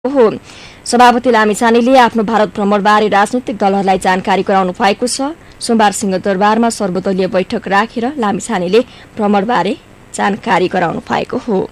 हो। सभापति लामिछानेले आफ्नो भारत भ्रमणबारे राजनीतिक दलहरूलाई जानकारी गराउनु भएको छ। सोमबार सिंहदरबारमा सर्वदलीय बैठक राखेर लामिछानेले भ्रमणबारे जानकारी गराउनु भएको हो।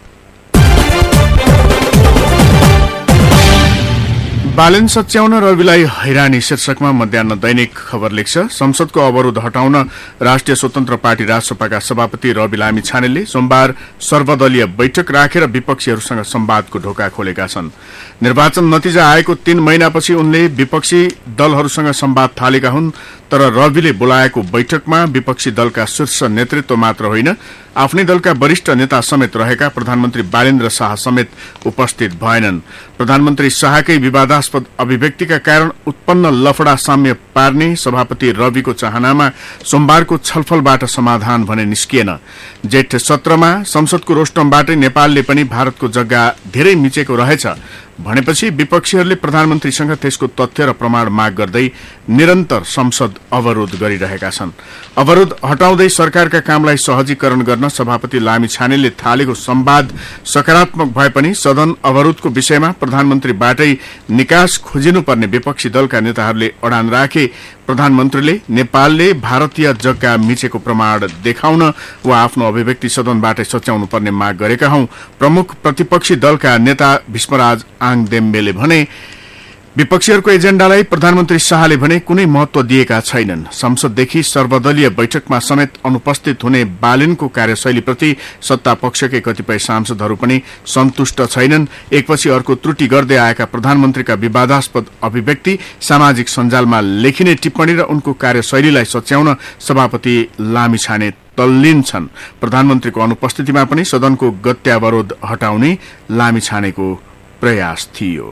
बालेन सच्याउन रविलाई हैरानी शीर्षकमा मध्याह्न दैनिक खबर लेख्छ। संसदको अवरोध हटाउन राष्ट्रिय स्वतन्त्र पार्टी राजसपाका सभापति रवि लामिछानेले सोमबार सर्वदलीय बैठक राखेर विपक्षीहरूसँग संवादको ढोका खोलेका छन्। निर्वाचन नतिजा आएको 3 महिनापछि उनले विपक्षी दलहरूसँग संवाद थालेका हुन्। तर रविले बोलाएको बैठकमा विपक्षी दलका शीर्ष नेतृत्व मात्र होइन, आफ्नै दलका वरिष्ठ नेता समेत रहेका प्रधानमन्त्री बालेन्द्र शाह समेत उपस्थित भएनन्। प्रधानमन्त्री शाहकै विवादास्पद अभिव्यक्तिका कारण उत्पन्न लफडा साम्य पार्ने सभापति रविको चाहनामा सोमबारको छलफलबाट समाधान भने निस्किएन। जेठ 17 मा संसदको रोस्टमबाटै नेपालले पनि भारतको जग्गा धेरै मिचेको रहेछ भनेपछि विपक्षीहरूले प्रधानमन्त्रीसँग त्यसको तथ्य र प्रमाण माग गर्दै निरन्तर संसद अवरोध गरिरहेका छन्। अवरोध हटाउँदै सरकारका कामलाई सहजीकरण गर्न सभापति लामिछानेले थालेको संवाद सकारात्मक भए पनि सदन अवरोधको विषयमा प्रधानमन्त्रीबाटै निकास खोजिनुपर्ने विपक्षी दलका नेताहरूले अडान राखे। प्रधानमन्त्रीले नेपालले भारतीय जग्गा मिचेको प्रमाण देखाउन वा आफ्नो अभिव्यक्ति सदनबाटै सच्याउनु पर्ने माग गरेका हौं। प्रमुख प्रतिपक्षी दलका नेता भीष्मराज आङदेम्बेले भने विपक्षीहरूको एजेण्डालाई प्रधानमन्त्री शाहले भने कुनै महत्व दिएका छैनन्। संसददेखि सर्वदलीय बैठकमा समेत अनुपस्थित हुने बालेनको कार्यशैलीप्रति सत्ता पक्षकै कतिपय सांसदहरू पनि सन्तुष्ट छैनन्। एकपछि अर्को त्रुटि गर्दै आएका प्रधानमन्त्रीका विवादास्पद अभिव्यक्ति, सामाजिक सञ्जालमा लेखिने टिप्पणी र उनको कार्यशैलीलाई सच्याउन सभापति लामिछाने तल्लीन छन्। प्रधानमन्त्रीको अनुपस्थितिमा पनि सदनको गत्यावरोध हटाउने लामिछानेको प्रयास थियो।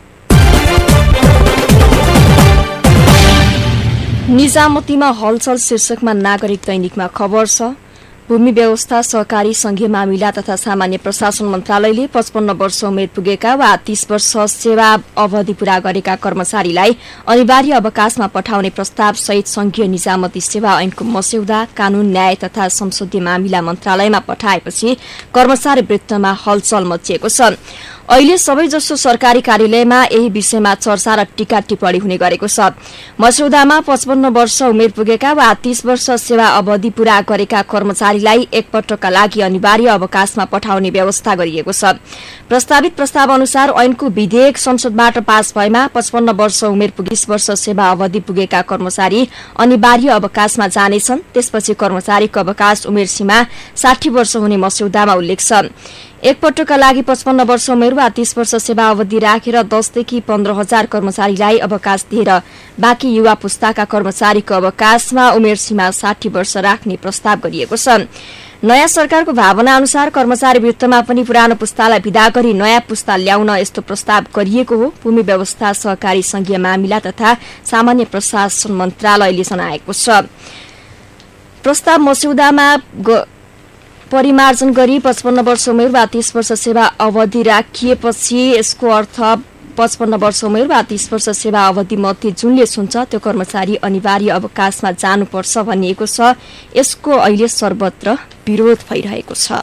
निजामतीमा हलचल शीर्षकमा नागरिक दैनिकमा खबर छ। भूमि व्यवस्था, सहकारी संघीय मामिला तथा सामान्य प्रशासन मन्त्रालयले 55 वर्ष उमेर पुगेका वा 30 वर्ष सेवा अवधि पूरा गरेका कर्मचारीलाई अनिवार्य अवकाशमा पठाउने प्रस्ताव सहित संघीय निजामती सेवा ऐनको मस्यौदा कानून, न्याय तथा संसदीय मामिला मन्त्रालयमा पठाएपछि कर्मचारी वृत्तमा हलचल मचिएको छ। अहिले सबैजसो सरकारी कार्यालयमा यही विषयमा चर्चा र टीका टिप्पणी हुने गरेको छ। मस्यौदामा 55 वर्ष उमेर पुगेका वा 30 वर्ष सेवा अवधि पूरा गरेका कर्मचारीलाई एकपटकका लागि अनिवार्य अवकाशमा पठाउने व्यवस्था गरिएको छ। प्रस्तावित प्रस्ताव अनुसार ऐनको विधेयक संसदबाट पास भएमा 55 वर्ष उमेर 20 वर्ष सेवा अवधि पुगेका कर्मचारी अनिवार्य अवकाशमा जानेछन्। त्यसपछि कर्मचारीको अवकाश उमेर सीमा 60 वर्ष हुने मस्यौदामा उल्लेख छ। एकपटकका लागि 55 वर्ष उमेर वा 30 वर्ष सेवा अवधि राखेर 10 देखि 15,000 कर्मचारीलाई अवकाश दिएर बाँकी युवा पुस्ताका कर्मचारीको अवकाशमा उमेर सीमा 60 वर्ष राख्ने प्रस्ताव गरिएको छ। नयाँ सरकारको भावना अनुसार कर्मचारी वृत्तमा पनि पुरानो पुस्तालाई विदा गरी नयाँ पुस्ता ल्याउन यस्तो प्रस्ताव गरिएको हो। भूमि व्यवस्था, सहकारी संघीय मामिला तथा सामान्य प्रशासन मन्त्रालयले जनाएको छ। प्रस्ताव मस्यौदामा परिमार्जन गरी 55 वर्ष उमेर वा 30 वर्ष सेवा अवधि राखिएपछि यसको अर्थ 55 वर्ष उमेर वा 30 वर्ष सेवा अवधि मध्ये जुनले छुन्छ त्यो कर्मचारी अनिवार्य अवकाशमा जानुपर्छ भनिएको छ। यसको अहिले सर्वत्र विरोध भइरहेको छ।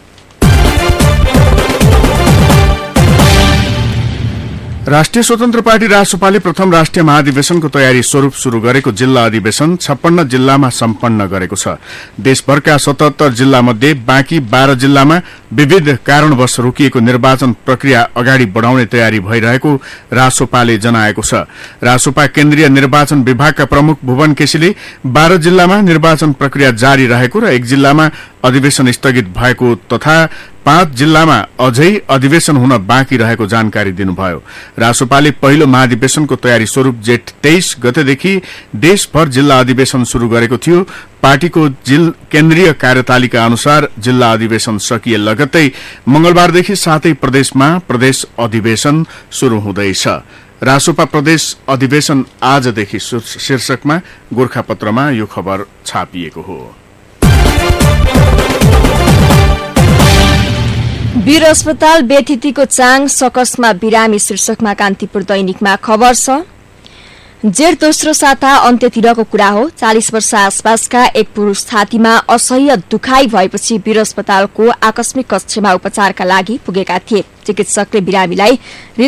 राष्ट्रिय स्वतन्त्र पार्टी राजसपाले प्रथम राष्ट्रिय महाधिवेशनको तयारी स्वरूप शुरू गरेको जिल्ला अधिवेशन 56 जिल्लामा सम्पन्न गरेको छ। देशभरका 77 जिल्ला मध्ये बाँकी 12 जिल्लामा विविध कारणवश रोकिएको निर्वाचन प्रक्रिया अगाडि बढ़ाउने तयारी भइरहेको राजसपाले जनाएको छ। राजसपा केन्द्रीय निर्वाचन विभागका प्रमुख भुवन केसीले 12 जिल्लामा निर्वाचन प्रक्रिया जारी रहेको र 1 जिल्लामा अधिवेशन स्थगित भएको तथा 5 जिल्लामा अझै अधिवेशन हुन बाँकी रहेको जानकारी दिनुभयो। राजसपाले पहिलो महाधिवेशनको तयारी स्वरूप जेठ 23 गतेदेखि देशभर जिल्ला अधिवेशन शुरू गरेको थियो। पार्टीको केन्द्रीय कार्यतालिका अनुसार जिल्ला अधिवेशन सकिए लगत्तै मंगलबारदेखि 7 प्रदेशमा प्रदेश अधिवेशन शुरू हुँदैछ। राजसपा प्रदेश अधिवेशन आजदेखि शीर्षकमा गोरखापत्रमा यो खबर छापिएको हो। वीर अस्पताल बेथितिको चाङ सकसमा बिरामी शीर्षकमा कान्तिपुर दैनिकमा खबर छ। जेठ दोस्रो साता अन्त्यतिरको कुरा हो। 40 वर्ष आसपासका एक पुरुष छातीमा असह्य दुखाइ भएपछि वीर अस्पतालको आकस्मिक कक्षमा उपचारका लागि पुगेका थिए। चिकित्सकले बिरामीलाई